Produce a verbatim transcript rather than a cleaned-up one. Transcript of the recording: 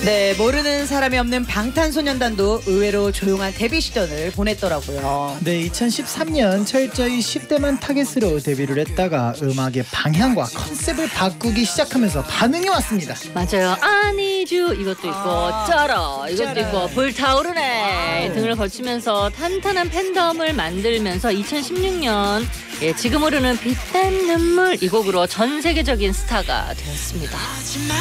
네, 모르는 사람이 없는 방탄소년단도 의외로 조용한 데뷔 시절을 보냈더라고요. 네, 이천십삼 년 철저히 십 대만 타겟으로 데뷔를 했다가 음악의 방향과 컨셉을 바꾸기 시작하면서 반응이 왔습니다. 맞아요. 아니주 이것도 있고 아, 쩔어 이것도 쩔어요. 있고 불타오르네 등을 거치면서 탄탄한 팬덤을 만들면서 이천십육 년 예, 지금 흐르는 빛 단 눈물 이 곡으로 전 세계적인 스타가 되었습니다.